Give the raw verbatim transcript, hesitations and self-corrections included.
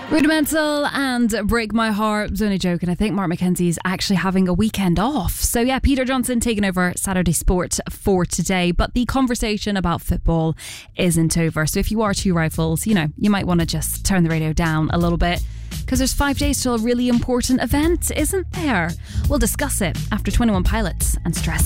Rudimental and Break My Heart. I was only joking. I think Mark McKenzie's actually having a weekend off. So yeah, Peter Johnson taking over Saturday Sport for today. But the conversation about football isn't over. So if you are two rifles, you know, you might want to just turn the radio down a little bit, because there's five days till a really important event, isn't there? We'll discuss it after twenty-one Pilots and Stress.